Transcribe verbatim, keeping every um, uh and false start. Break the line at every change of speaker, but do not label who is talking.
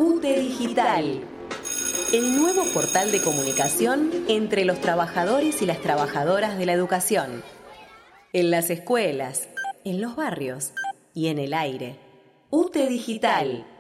UTE Digital, el nuevo portal de comunicación entre los trabajadores y las trabajadoras de la educación. En las escuelas, en los barrios y en el aire. UTE Digital.